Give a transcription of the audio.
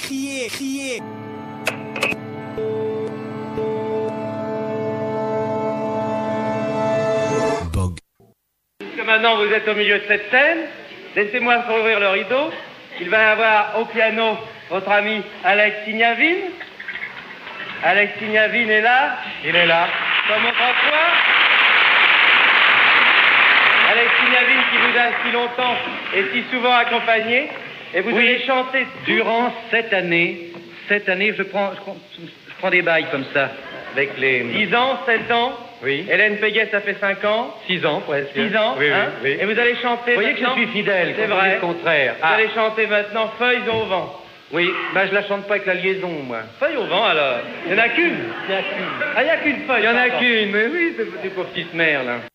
criez. Bog. Que maintenant vous êtes au milieu de cette scène, laissez-moi ouvrir le rideau. Il va y avoir au piano votre ami Alex Signavine. Alex Signavine est là. Il est là. Comme autrefois. Alex Signavine qui vous a si longtemps et si souvent accompagné. Et vous allez chanter durant cette année, je prends des bails comme ça, avec les... 10 ans, 7 ans. Oui. Hélène Péguet, ça fait 5 ans. 6 ans, presque. 6 ans, oui, hein. oui. Et vous allez chanter Vous voyez maintenant... que je suis fidèle, c'est quand on dit vrai. le contraire. Vous allez chanter maintenant Feuilles au vent. Oui, je la chante pas avec la liaison, moi. Feuilles au vent, alors. Il n'y en a qu'une. Il y en a qu'une. Ah, il n'y a qu'une feuille. Il y en a pardon. qu'une, mais oui, c'est pour petite mère, là.